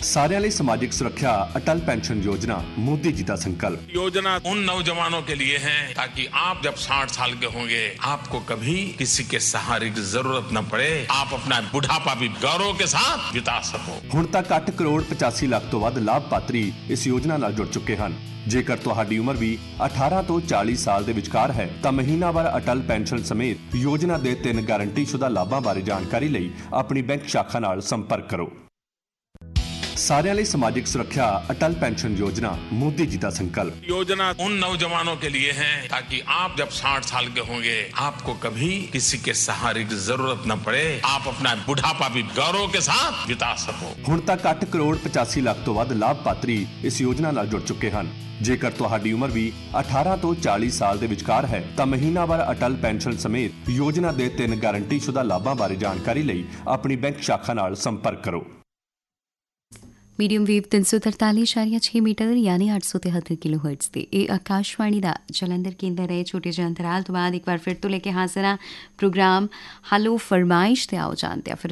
सारिਆਂ ਲਈ ਸਮਾਜਿਕ सुरक्षा अटल पेंशन योजना मोदी जी का संकल्प। योजना उन नौजवानों के लिए है ताकि आप जब 60 साल के होंगे आपको कभी किसी के सहारे की जरूरत न पड़े, आप अपना बुढ़ापा भी गौरव के साथ बिता सको। ਹੁਣ तक 8 ਕਰੋੜ 85 ਲੱਖ ਤੋਂ ਵੱਧ ਲਾਭਪਾਤਰੀ ਇਸ ਯੋਜਨਾ ਨਾਲ ਜੁੜ ਚੁੱਕੇ ਹਨ। ਜੇਕਰ ਤੁਹਾਡੀ ਉਮਰ ਵੀ 18 ਤੋਂ 40 ਸਾਲ ਦੇ ਵਿਚਕਾਰ ਹੈ ਤਾਂ ਮਹੀਨਾਵਾਰ ਅਟਲ ਪੈਨਸ਼ਨ ਸਮੇਤ ਯੋਜਨਾ ਦੇ 3 ਗਾਰੰਟੀਸ਼ੁਦਾ ਲਾਭਾਂ ਬਾਰੇ ਜਾਣਕਾਰੀ ਲਈ ਆਪਣੀ ਬੈਂਕ ਸ਼ਾਖਾ ਨਾਲ ਸੰਪਰਕ ਕਰੋ। सारिਆਂ ਲਈ ਸਮਾਜਿਕ सुरक्षा अटल पेंशन योजना मोदी जी का संकल्प। योजना उन नौजवानों के लिए है ताकि आप जब 60 साल के होंगे आपको कभी किसी के सहारे की जरूरत न पड़े, आप अपना बुढ़ापा भी गौरव के साथ बिता सको। ਹੁਣ तक 8 ਕਰੋੜ 85 ਲੱਖ ਤੋਂ ਵੱਧ ਲਾਭਪਾਤਰੀ ਇਸ ਯੋਜਨਾ ਨਾਲ ਜੁੜ ਚੁੱਕੇ ਹਨ। ਜੇਕਰ ਤੁਹਾਡੀ ਉਮਰ ਵੀ 18 ਤੋਂ 40 ਸਾਲ ਦੇ ਵਿਚਕਾਰ ਹੈ ਤਾਂ ਮਹੀਨਾਵਾਰ ਅਟਲ ਪੈਨਸ਼ਨ ਸਮੇਤ ਯੋਜਨਾ ਦੇ 3 ਗਾਰੰਟੀਸ਼ੁਦਾ ਲਾਭਾਂ ਬਾਰੇ ਜਾਣਕਾਰੀ ਲਈ ਆਪਣੀ ਬੈਂਕ ਸ਼ਾਖਾ ਨਾਲ ਸੰਪਰਕ ਕਰੋ। ਮੀਡੀਅਮ ਵੇਵ 343.6 ਮੀਟਰ ਯਾਨੀ 873 ਕਿਲੋ ਹਰਟਜ਼ ਤੇ ਇਹ ਆਕਾਸ਼ਵਾਣੀ ਦਾ ਜਲੰਧਰ ਕੇਂਦਰ ਹੈ। ਛੋਟੇ ਜਿਹੇ ਅੰਤਰਾਲ ਤੋਂ ਬਾਅਦ ਇੱਕ ਵਾਰ ਫਿਰ ਤੋਂ ਲੈ ਕੇ ਹਾਜ਼ਰ ਹਾਂ ਪ੍ਰੋਗਰਾਮ ਹਲੋ ਫਰਮਾਇਸ਼ ਤੇ ਆਓ ਜਾਣਦੇ ਹਾਂ ਫਿਰ